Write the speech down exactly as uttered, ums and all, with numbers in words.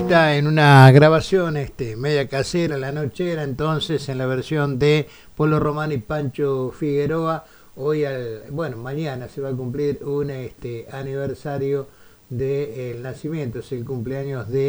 está en una grabación este, media casera, la nochera, entonces en la versión de Polo Román y Pancho Figueroa. Hoy, al, bueno, mañana se va a cumplir un este, aniversario del nacimiento, es el cumpleaños de